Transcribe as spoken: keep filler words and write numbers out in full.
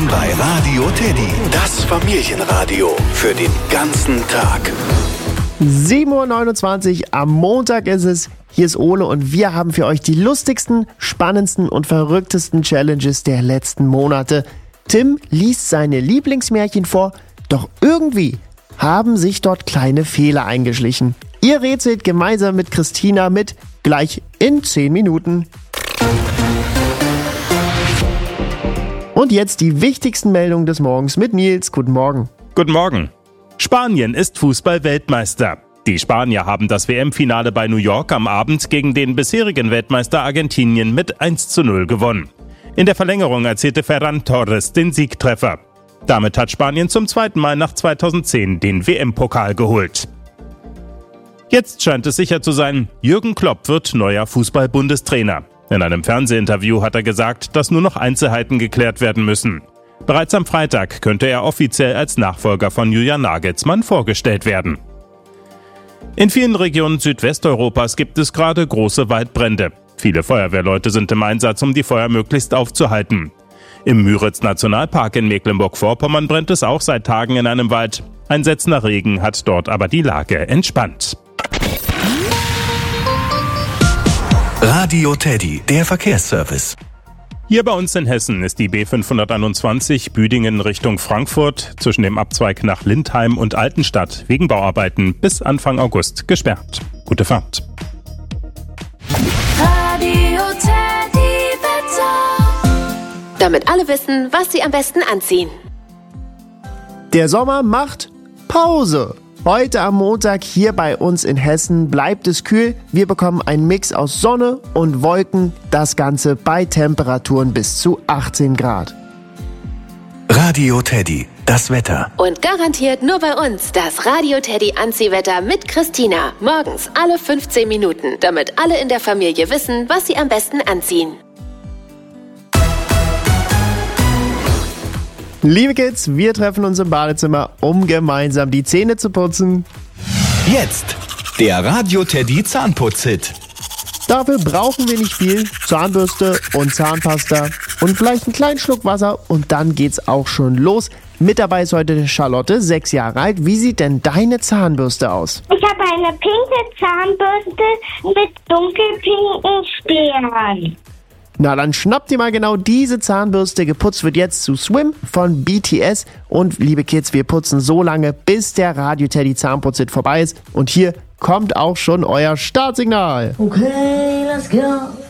Willkommen bei Radio Teddy, das Familienradio für den ganzen Tag. sieben Uhr neunundzwanzig, am Montag ist es. Hier ist Ole und wir haben für euch die lustigsten, spannendsten und verrücktesten Challenges der letzten Monate. Tim liest seine Lieblingsmärchen vor, doch irgendwie haben sich dort kleine Fehler eingeschlichen. Ihr rätselt gemeinsam mit Christina mit, gleich in zehn Minuten. Und jetzt die wichtigsten Meldungen des Morgens mit Nils. Guten Morgen. Guten Morgen. Spanien ist Fußball-Weltmeister. Die Spanier haben das W M-Finale bei New York am Abend gegen den bisherigen Weltmeister Argentinien mit eins zu null gewonnen. In der Verlängerung erzielte Ferran Torres den Siegtreffer. Damit hat Spanien zum zweiten Mal nach zweitausendzehn den W M-Pokal geholt. Jetzt scheint es sicher zu sein, Jürgen Klopp wird neuer Fußball-Bundestrainer. In einem Fernsehinterview hat er gesagt, dass nur noch Einzelheiten geklärt werden müssen. Bereits am Freitag könnte er offiziell als Nachfolger von Julian Nagelsmann vorgestellt werden. In vielen Regionen Südwesteuropas gibt es gerade große Waldbrände. Viele Feuerwehrleute sind im Einsatz, um die Feuer möglichst aufzuhalten. Im Müritz-Nationalpark in Mecklenburg-Vorpommern brennt es auch seit Tagen in einem Wald. Ein setzender Regen hat dort aber die Lage entspannt. Radio Teddy, der Verkehrsservice. Hier bei uns in Hessen ist die B fünfhunderteinundzwanzig Büdingen Richtung Frankfurt zwischen dem Abzweig nach Lindheim und Altenstadt wegen Bauarbeiten bis Anfang August gesperrt. Gute Fahrt. Radio Teddy Wetter. Damit alle wissen, was sie am besten anziehen. Der Sommer macht Pause. Heute am Montag hier bei uns in Hessen bleibt es kühl. Wir bekommen einen Mix aus Sonne und Wolken. Das Ganze bei Temperaturen bis zu achtzehn Grad. Radio Teddy, das Wetter. Und garantiert nur bei uns das Radio Teddy Anziehwetter mit Christina. Morgens alle fünfzehn Minuten, damit alle in der Familie wissen, was sie am besten anziehen. Liebe Kids, wir treffen uns im Badezimmer, um gemeinsam die Zähne zu putzen. Jetzt der Radio Teddy Zahnputz-Hit. Dafür brauchen wir nicht viel. Zahnbürste und Zahnpasta und vielleicht einen kleinen Schluck Wasser und dann geht's auch schon los. Mit dabei ist heute Charlotte, sechs Jahre alt. Wie sieht denn deine Zahnbürste aus? Ich habe eine pinke Zahnbürste mit dunkelpinken Sperren. Na, dann schnappt ihr mal genau diese Zahnbürste. Geputzt wird jetzt zu Swim von B T S. Und liebe Kids, wir putzen so lange, bis der Radio Teddy Zahnputz-Hit vorbei ist. Und hier kommt auch schon euer Startsignal. Okay, let's go.